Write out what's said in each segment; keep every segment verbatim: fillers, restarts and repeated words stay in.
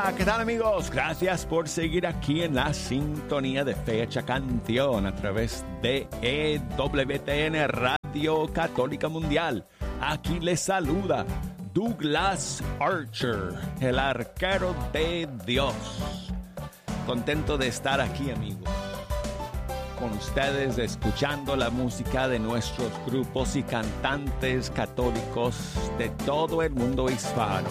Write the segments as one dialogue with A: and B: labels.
A: Hola, ¿qué tal amigos? Gracias por seguir aquí en la sintonía de Fecha Canción a través de E W T N Radio Católica Mundial. Aquí les saluda Douglas Archer, el arquero de Dios. Contento de estar aquí, amigos, con ustedes, escuchando la música de nuestros grupos y cantantes católicos de todo el mundo hispano.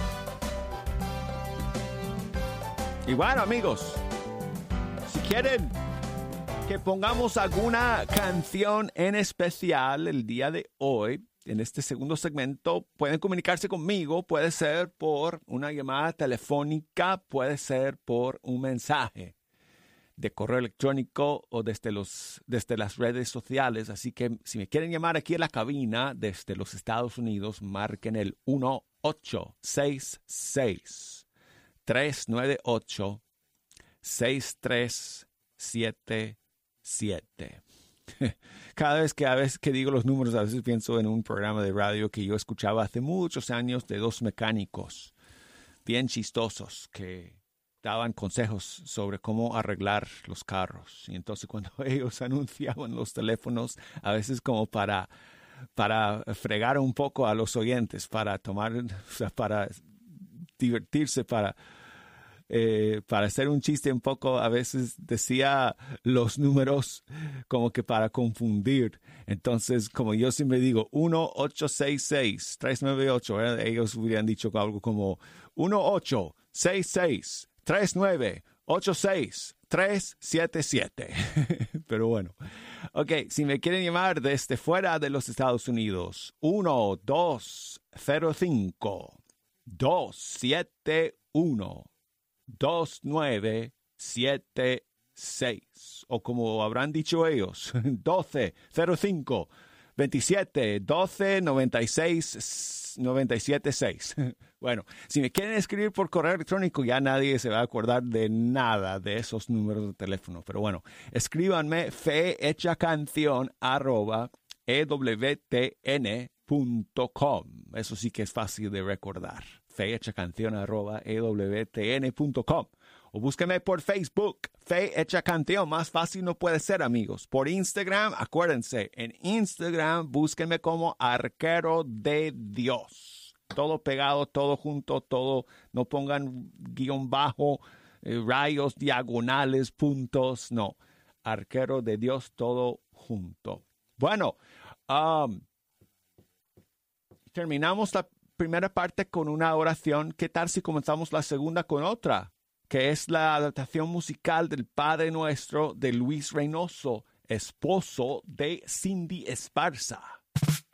A: Y bueno, amigos, si quieren que pongamos alguna canción en especial el día de hoy, en este segundo segmento, pueden comunicarse conmigo. Puede ser por una llamada telefónica, puede ser por un mensaje de correo electrónico o desde, los, desde las redes sociales. Así que si me quieren llamar aquí a la cabina desde los Estados Unidos, marquen el uno ocho seis seis, tres nueve ocho, seis tres siete siete. Cada vez que, a veces que digo los números, a veces pienso en un programa de radio que yo escuchaba hace muchos años de dos mecánicos bien chistosos que daban consejos sobre cómo arreglar los carros. Y entonces cuando ellos anunciaban los teléfonos, a veces como para, para fregar un poco a los oyentes, para tomar, o sea, para divertirse, para... Eh, para hacer un chiste un poco, a veces decía los números como que para confundir. Entonces, como yo siempre digo, uno ocho seis seis, tres nueve ocho, ¿verdad? Ellos hubieran dicho algo como uno ocho seis seis, tres nueve ocho seis, tres siete siete. Pero bueno, ok, si me quieren llamar desde fuera de los Estados Unidos, uno dos cero cinco, dos siete uno, dos nueve siete seis, o como habrán dicho ellos, doce cero cinco, veintisiete doce noventa y seis noventa y siete seis. Bueno, si me quieren escribir por correo electrónico, ya nadie se va a acordar de nada de esos números de teléfono. Pero bueno, escríbanme fehechacanción arroba ewtn punto com. Eso sí que es fácil de recordar. fehechacanción arroba ewtn punto com. O búsquenme por Facebook, Fe Hecha Canción. Más fácil no puede ser, amigos. Por Instagram, acuérdense, en Instagram búsquenme como Arquero de Dios. Todo pegado, todo junto, todo. No pongan guión bajo, eh, rayos, diagonales, puntos. No, Arquero de Dios, todo junto. Bueno, um, terminamos la primera parte con una oración. ¿Qué tal si comenzamos la segunda con otra? Que es la adaptación musical del Padre Nuestro de Luis Reynoso, esposo de Cindy Esparza.